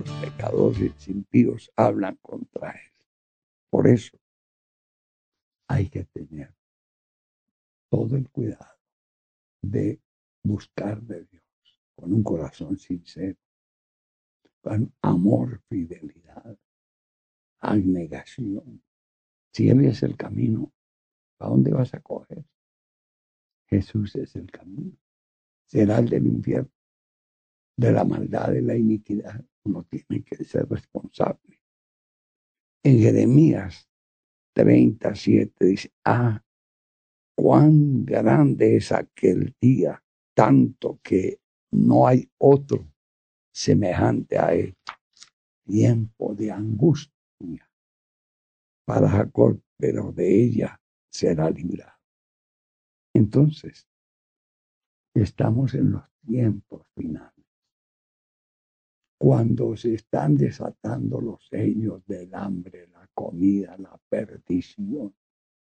los pecadores impíos hablan contra él. Por eso hay que tener todo el cuidado de buscar de Dios con un corazón sincero, con amor, fidelidad, abnegación. Si Él es el camino, ¿a dónde vas a coger? Jesús es el camino. Será el del infierno, de la maldad, de la iniquidad. Uno tiene que ser responsable. En Jeremías 37 dice, cuán grande es aquel día, tanto que no hay otro semejante a él. Tiempo de angustia para Jacob, pero de ella será librado. Entonces, estamos en los tiempos finales, cuando se están desatando los sellos del hambre, la comida, la perdición,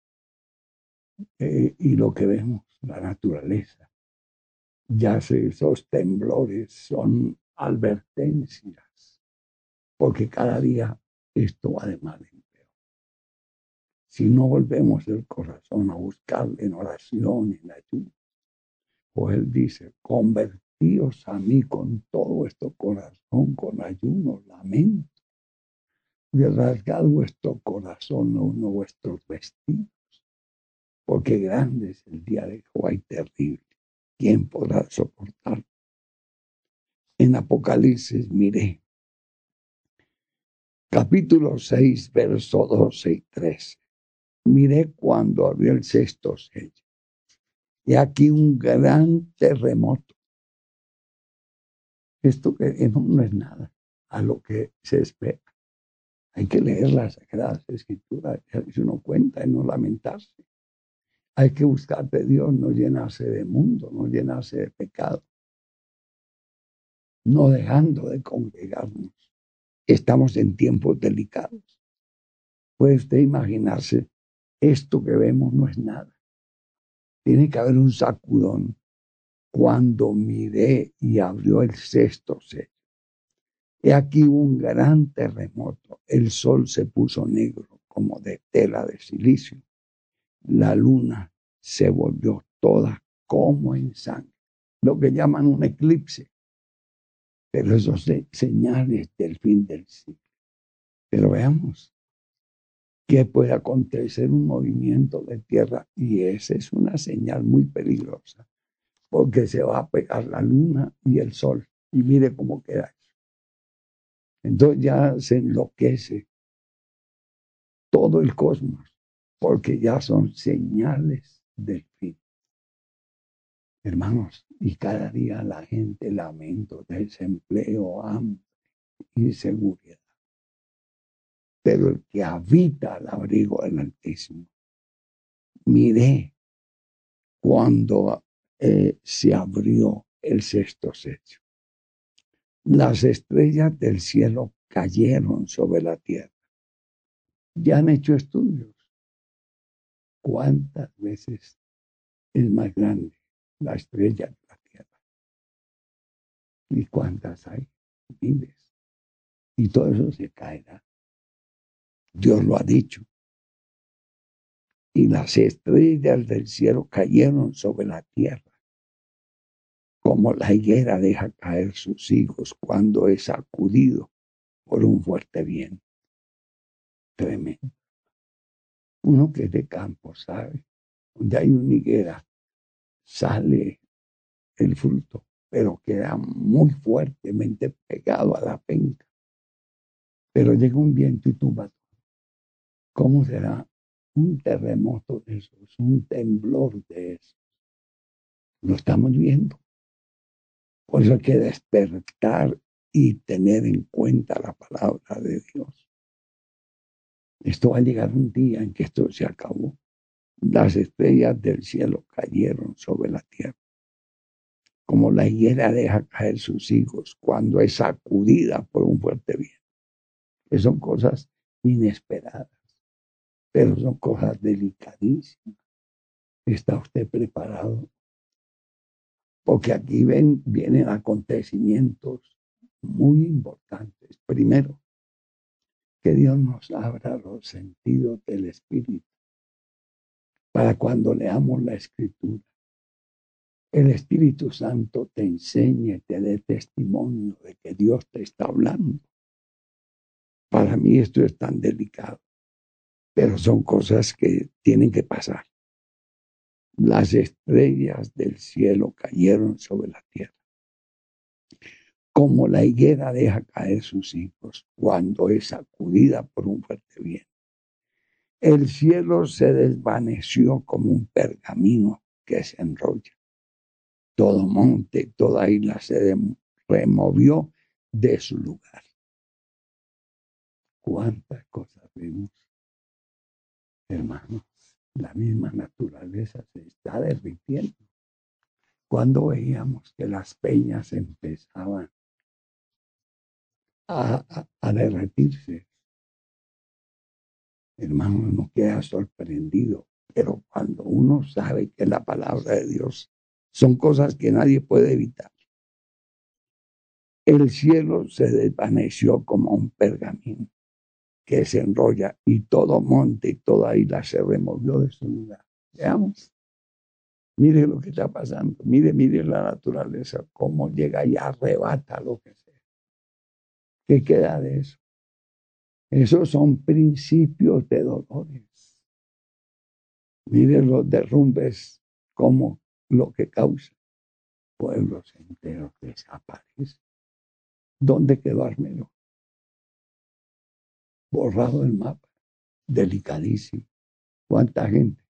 y lo que vemos, la naturaleza. Ya esos temblores son advertencias, porque cada día esto va de mal en peor. Si no volvemos el corazón a buscarle en oración, en ayuno, pues él dice, convertíos a mí con todo vuestro corazón, con ayuno, lamento, y rasgad vuestro corazón, no vuestros vestidos, porque grande es el día de Jehová y terrible. ¿Quién podrá soportar? En Apocalipsis, miré, capítulo 6, verso 12 y 13. Miré cuando abrió el sexto sello. Y aquí un gran terremoto. Esto que no es nada a lo que se espera. Hay que leer las Sagradas Escrituras, si uno cuenta y no lamentarse. Hay que buscar de Dios, no llenarse de mundo, no llenarse de pecado, no dejando de congregarnos. Estamos en tiempos delicados. Puede usted imaginarse, esto que vemos no es nada. Tiene que haber un sacudón. Cuando miré y abrió el sexto sello, he aquí un gran terremoto. El sol se puso negro como de tela de silicio. La luna se volvió toda como en sangre. Lo que llaman un eclipse. Pero eso son señales del fin del siglo. Pero veamos que puede acontecer un movimiento de tierra y esa es una señal muy peligrosa, porque se va a pegar la luna y el sol y mire cómo queda eso. Entonces ya se enloquece todo el cosmos, porque ya son señales del fin. Hermanos, y cada día la gente lamento, desempleo, hambre, inseguridad. Pero el que habita al abrigo del Altísimo, miré cuando se abrió el sexto sello. Las estrellas del cielo cayeron sobre la tierra. Ya han hecho estudios. ¿Cuántas veces es más grande la estrella de la tierra? ¿Y cuántas hay? Miles. Y todo eso se caerá. Dios lo ha dicho. Y las estrellas del cielo cayeron sobre la tierra, como la higuera deja caer sus higos cuando es sacudido por un fuerte viento. Tremendo. Uno que es de campo, ¿sabe? Donde hay una higuera, sale el fruto, pero queda muy fuertemente pegado a la penca. Pero llega un viento y tumba todo. ¿Cómo será un terremoto de esos, un temblor de esos? Lo estamos viendo. Por eso hay que despertar y tener en cuenta la palabra de Dios. Esto va a llegar un día en que esto se acabó. Las estrellas del cielo cayeron sobre la tierra, como la higuera deja caer sus higos cuando es sacudida por un fuerte viento. Que son cosas inesperadas, pero son cosas delicadísimas. ¿Está usted preparado? Porque aquí vienen acontecimientos muy importantes, Primero, que Dios nos abra los sentidos del Espíritu para cuando leamos la Escritura, el Espíritu Santo te enseñe, te dé testimonio de que Dios te está hablando. Para mí esto es tan delicado, pero son cosas que tienen que pasar. Las estrellas del cielo cayeron sobre la tierra, como la higuera deja caer sus hijos cuando es sacudida por un fuerte viento. El cielo se desvaneció como un pergamino que se enrolla. Todo monte, toda isla se removió de su lugar. ¿Cuántas cosas vemos, hermanos? La misma naturaleza se está derritiendo. Cuando veíamos que las peñas empezaban a derretirse, hermano, uno queda sorprendido. Pero cuando uno sabe que la palabra de Dios son cosas que nadie puede evitar. El cielo se desvaneció como un pergamino que se enrolla y todo monte y toda isla se removió de su lugar. Veamos. Mire lo que está pasando. Mire la naturaleza, cómo llega y arrebata lo que sea. ¿Qué queda de eso? Esos son principios de dolores. Mire los derrumbes, como lo que causa. Pueblos enteros desaparecen. ¿Dónde quedó Armero? Borrado el mapa. Delicadísimo. ¿Cuánta gente?